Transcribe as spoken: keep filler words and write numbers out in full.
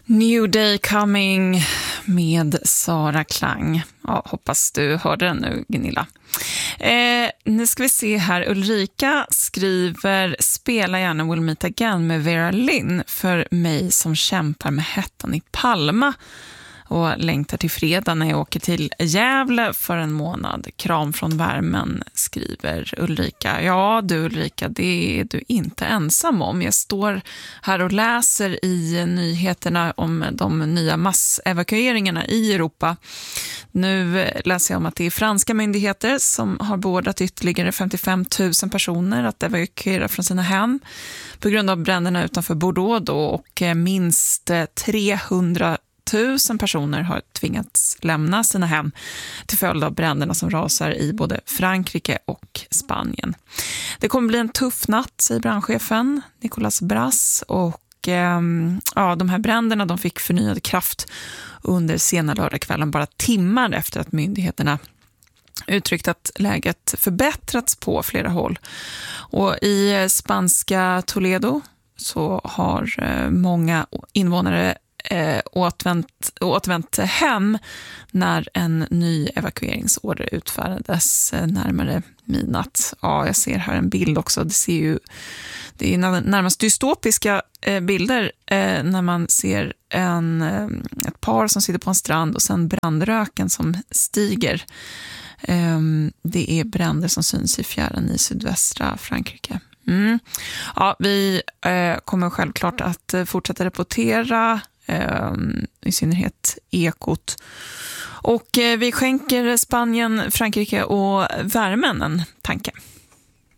New Day Coming med Sara Klang. Ja, hoppas du hörde den nu, Gunilla. Eh, nu ska vi se här. Ulrika skriver: spela gärna We'll Meet Again med Vera Lynn för mig som kämpar med hettan i Palma och längtar till fredag när jag åker till Gävle för en månad. Kram från värmen, skriver Ulrika. Ja du Ulrika, det är du inte ensam om. Jag står här och läser i nyheterna om de nya massevakueringarna i Europa. Nu läser jag om att det är franska myndigheter som har beordrat ytterligare femtiofem tusen personer att evakuera från sina hem på grund av bränderna utanför Bordeaux då, och minst trehundra tusen personer har tvingats lämna sina hem till följd av bränderna som rasar i både Frankrike och Spanien. Det kommer bli en tuff natt, säger brandchefen Nicolas Brass, och eh, ja, de här bränderna de fick förnyad kraft under sena lördagskvällen, bara timmar efter att myndigheterna uttryckt att läget förbättrats på flera håll. Och i spanska Toledo så har eh, många invånare Eh, återvänt, återvänt hem när en ny evakueringsorder utfärdades eh, närmare midnatt. Ja, jag ser här en bild också. Det ser ju, det är närmast dystopiska eh, bilder eh, när man ser en, eh, ett par som sitter på en strand och sen brandröken som stiger. Eh, det är bränder som syns i fjärran i sydvästra Frankrike. Mm. Ja, vi eh, kommer självklart att eh, fortsätta rapportera, eh, i synnerhet Ekot. Och eh, vi skänker Spanien, Frankrike och värmen en tanke.